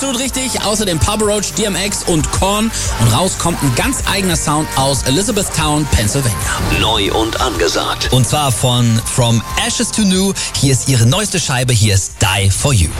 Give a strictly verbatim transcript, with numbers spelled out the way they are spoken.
Tut richtig, außerdem Papa Roach, D M X und Korn. Und raus kommt ein ganz eigener Sound aus Elizabethtown, Pennsylvania. Neu und angesagt. Und zwar von From Ashes to New. Hier ist ihre neueste Scheibe, hier ist Die For You.